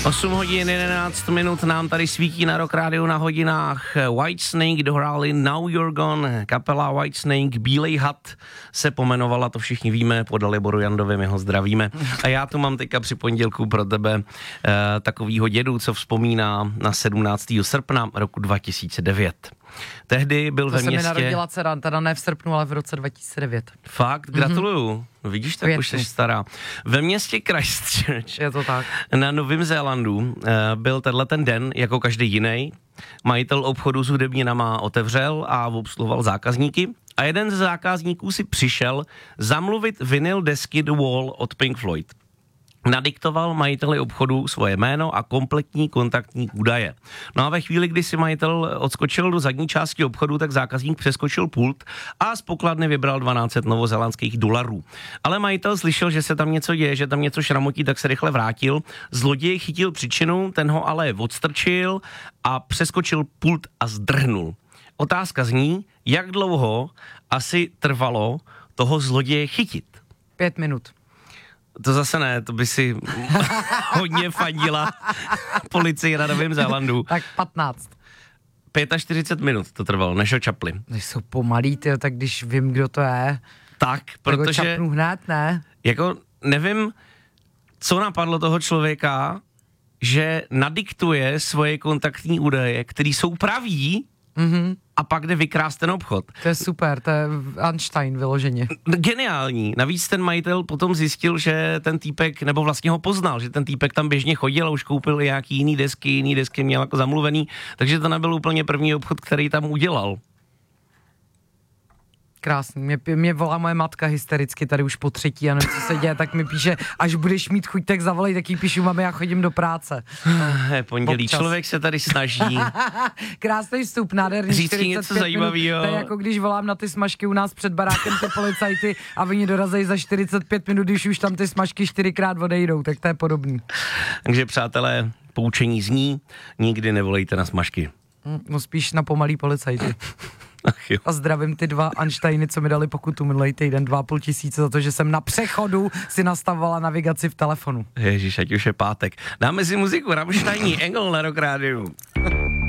8 hodin 11 minut nám tady svítí na Rock Radio na hodinách. Whitesnake dohráli Now You're Gone. Kapela Whitesnake, Bílej had se pomenovala, to všichni víme, po Daliboru Jandovi, my ho zdravíme. A já tu mám teďka při pondělku pro tebe takovýho dědu, co vzpomíná na 17. srpna roku 2009. Tehdy byl ve městě... To se mi narodila dcera, teda ne v srpnu, ale v roce 2009. Fakt, gratuluju. Vidíš, tak už jsi stará. Ve městě Christchurch je to tak. Na Novém Zélandu byl tenhle ten den, jako každý jiný. Majitel obchodu s hudebninama otevřel a obsluhoval zákazníky. A jeden z zákazníků si přišel zamluvit vinyl desky The Wall od Pink Floyd. Nadiktoval majiteli obchodu svoje jméno a kompletní kontaktní údaje. No a ve chvíli, kdy si majitel odskočil do zadní části obchodu, tak zákazník přeskočil pult a z pokladny vybral 1200 novozélandských dolarů. Ale majitel slyšel, že se tam něco děje, že tam něco šramotí, tak se rychle vrátil. Zloděj chytil příčinu, ten ho ale odstrčil a přeskočil pult a zdrhnul. Otázka zní, jak dlouho asi trvalo toho zloděje chytit? 5 minut. To zase ne, to by si hodně fandila policii na Novém Zélandu. Tak 15. 45 minut to trvalo, než ho čapli. Jsou pomalý, tyjo, tak když vím, kdo to je, tak, protože... Tak ho čapnu hned, ne? Jako nevím, co napadlo toho člověka, že nadiktuje svoje kontaktní údaje, které jsou praví, a pak jde vykrást ten obchod. To je super, to je Einstein vyloženě. Geniální. Navíc ten majitel potom zjistil, že ten týpek, nebo vlastně ho poznal, že ten týpek tam běžně chodil a už koupil nějaký jiný desky měl jako zamluvený, takže to nebyl úplně první obchod, který tam udělal. Krásný. Mě volá moje matka hystericky tady už po třetí a nevím, co se děje, tak mi píše, až budeš mít chuť, tak zavolej, tak jí píšu, mami, já chodím do práce. Je pondělí, občas. Člověk se tady snaží. Krásný vstup, nádherný. Říct něco zajímavého. To je jako když volám na ty smažky u nás před barákem ty policajty a oni dorazejí za 45 minut, když už tam ty smažky 4krát odejdou, tak to je podobný. Takže přátelé, poučení zní, nikdy nevolejte na smažky. No spíš na pomalý policajty. A zdravím ty 2 Einsteiny, co mi dali pokutu minulý týden, 2,5 tisíce za to, že jsem na přechodu si nastavovala navigaci v telefonu. Ježíš, ať už je pátek. Dáme si muziku, Rammsteini, Engel na Rock Radio.